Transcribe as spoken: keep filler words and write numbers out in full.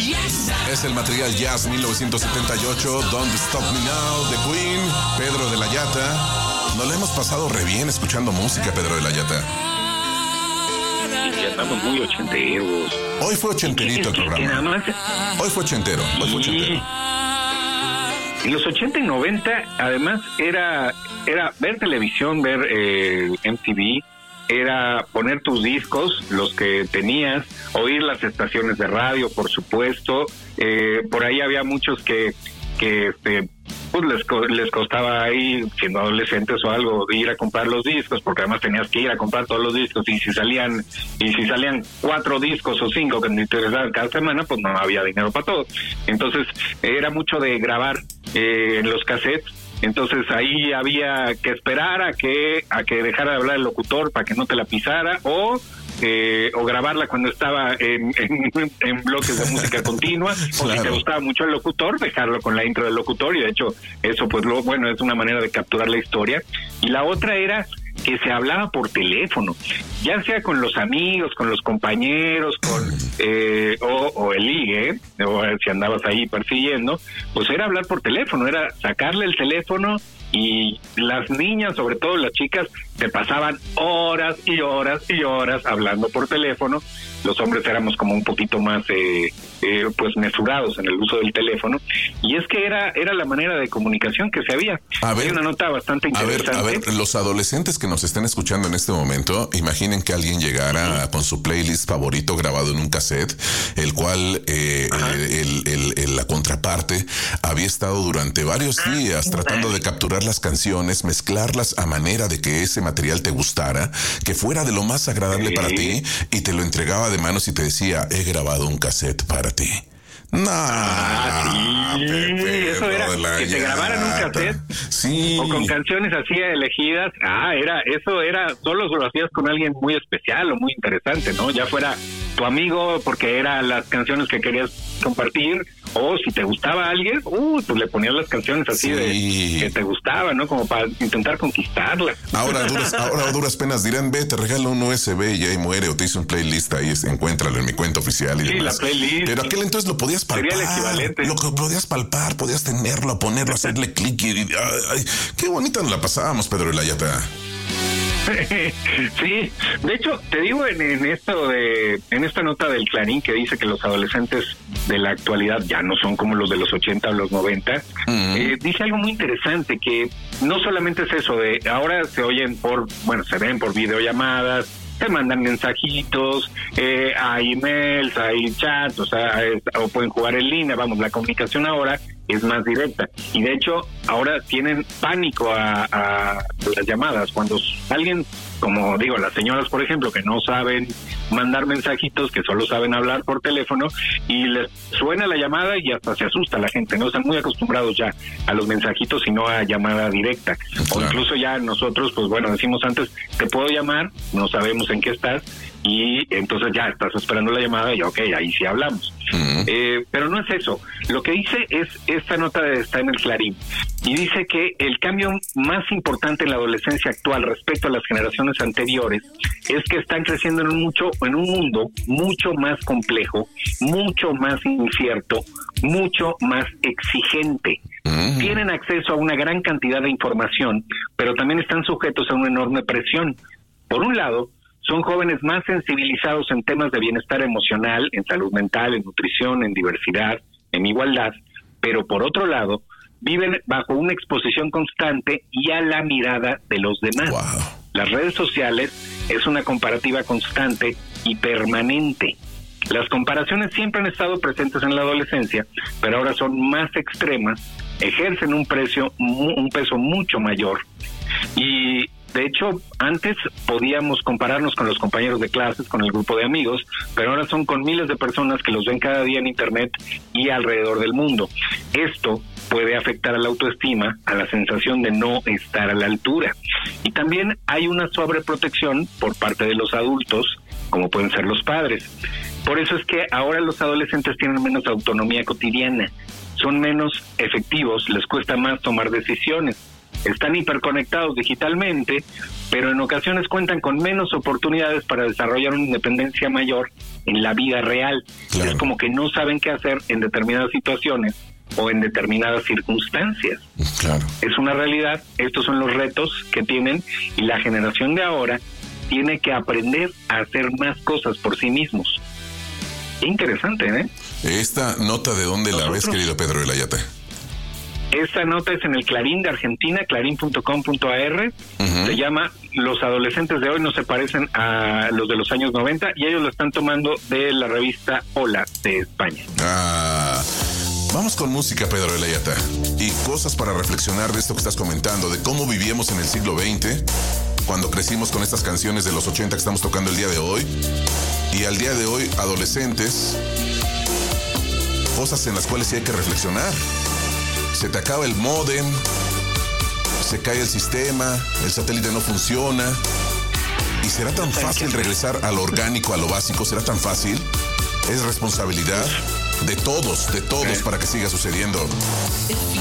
Es el material Jazz mil novecientos setenta y ocho, Don't Stop Me Now, de Queen, Pedro de la Yata. Nos la hemos pasado re bien escuchando música, Pedro de la Yata. Ya estamos muy ochenteros. Hoy fue ochenterito el programa. Hoy fue ochentero, hoy fue ochentero. En los ochenta y noventa, además, era, era ver televisión, ver eh, M T V, era poner tus discos, los que tenías, oír las estaciones de radio, por supuesto. Eh, por ahí había muchos que, que este, pues les, les costaba ahí, siendo adolescentes o algo, ir a comprar los discos, porque además tenías que ir a comprar todos los discos, y si salían y si salían cuatro discos o cinco que te interesaban cada semana, pues no había dinero para todo. Entonces era mucho de grabar eh, en los cassettes. Entonces ahí había que esperar a que a que dejara de hablar el locutor para que no te la pisara, o eh, o grabarla cuando estaba en, en, en bloques de música continua, claro. O si te gustaba mucho el locutor, dejarlo con la intro del locutor, y de hecho eso pues lo bueno es una manera de capturar la historia. Y la otra era que se hablaba por teléfono, ya sea con los amigos, con los compañeros, con eh, o, o el ligue, o si andabas ahí persiguiendo, pues era hablar por teléfono, era sacarle el teléfono, y las niñas, sobre todo las chicas, te pasaban horas y horas y horas hablando por teléfono. Los hombres éramos como un poquito más eh, eh, pues mesurados en el uso del teléfono, y es que era era la manera de comunicación que se había. A ver, hay una nota bastante interesante. A ver, a ver, los adolescentes que nos estén escuchando en este momento, imaginen que alguien llegara sí. con su playlist favorito grabado en un cassette, el cual eh, el, el, el, la contraparte había estado durante varios días tratando de capturar las canciones, mezclarlas a manera de que ese material te gustara, que fuera de lo más agradable sí. para ti, y te lo entregaba de manos y te decía, he grabado un cassette para ti. No, ah, sí, Pepe, eso era que te grabaran un cassette sí. o con canciones así elegidas. Ah, era eso era solo lo hacías con alguien muy especial o muy interesante, ¿no? Ya fuera tu amigo porque eran las canciones que querías compartir, o si te gustaba a alguien, uh, pues le ponías las canciones así sí. de que te gustaban, ¿no? Como para intentar conquistarla. Ahora duras, ahora duras penas dirán, ve, te regalo un U S B y ahí muere, o te hice un playlist ahí, encuéntralo en mi cuenta oficial y sí, demás. La playlist. Pero aquel entonces lo podías palpar. Sería el equivalente. Lo que podías palpar, podías tenerlo, ponerlo, hacerle clic y, y ay, ay, qué bonita nos la pasábamos, Pedro de la Yata. Sí, de hecho te digo en, en esto de en esta nota del Clarín que dice que los adolescentes de la actualidad ya no son como los de los ochenta o los noventa, uh-huh. eh, dice algo muy interesante, que no solamente es eso de ahora se oyen por, bueno, se ven por videollamadas, se mandan mensajitos, eh, hay emails, hay chats, o sea, es, o pueden jugar en línea, vamos, la comunicación ahora es más directa, y de hecho ahora tienen pánico a, a las llamadas. Cuando alguien, como digo, las señoras por ejemplo, que no saben mandar mensajitos, que solo saben hablar por teléfono, y les suena la llamada y hasta se asusta la gente, no están muy acostumbrados ya a los mensajitos y no a llamada directa. Claro. O incluso ya nosotros, pues bueno, decimos antes, te puedo llamar, no sabemos en qué estás, y entonces ya estás esperando la llamada y ok, ahí sí hablamos. Uh-huh. Eh, pero no es eso. Lo que dice es, esta nota de, está en el Clarín, y dice que el cambio más importante en la adolescencia actual respecto a las generaciones anteriores es que están creciendo en un, mucho, en un mundo mucho más complejo, mucho más incierto, mucho más exigente. Uh-huh. Tienen acceso a una gran cantidad de información, pero también están sujetos a una enorme presión. Por un lado, son jóvenes más sensibilizados en temas de bienestar emocional, en salud mental, en nutrición, en diversidad, en igualdad, pero por otro lado, viven bajo una exposición constante y a la mirada de los demás. Wow. Las redes sociales es una comparativa constante y permanente. Las comparaciones siempre han estado presentes en la adolescencia, pero ahora son más extremas, ejercen un precio, un peso mucho mayor, y de hecho, antes podíamos compararnos con los compañeros de clases, con el grupo de amigos, pero ahora son con miles de personas que los ven cada día en internet y alrededor del mundo. Esto puede afectar a la autoestima, a la sensación de no estar a la altura. Y también hay una sobreprotección por parte de los adultos, como pueden ser los padres. Por eso es que ahora los adolescentes tienen menos autonomía cotidiana, son menos efectivos, les cuesta más tomar decisiones. están hiperconectados digitalmente, pero en ocasiones cuentan con menos oportunidades para desarrollar una independencia mayor en la vida real. Claro. Es como que no saben qué hacer en determinadas situaciones o en determinadas circunstancias. Claro. Es una realidad, estos son los retos que tienen, y la generación de ahora tiene que aprender a hacer más cosas por sí mismos. Qué interesante, ¿eh? Esta nota, ¿de dónde ¿Nosotros? la ves, querido Pedro de la Yata? Esta nota es en el Clarín de Argentina, clarín punto com punto a erre. Uh-huh. Se llama Los adolescentes de hoy no se parecen a los de los años noventa, y ellos lo están tomando de la revista Hola de España. Ah, vamos con música, Pedro de la Yata, y cosas para reflexionar de esto que estás comentando, de cómo vivíamos en el siglo veinte, cuando crecimos con estas canciones de los ochenta que estamos tocando el día de hoy, y al día de hoy, adolescentes, cosas en las cuales sí hay que reflexionar. Se te acaba el módem, se cae el sistema, el satélite no funciona. ¿Y será tan fácil regresar a lo orgánico, a lo básico? ¿Será tan fácil? Es responsabilidad de todos, de todos, para que siga sucediendo.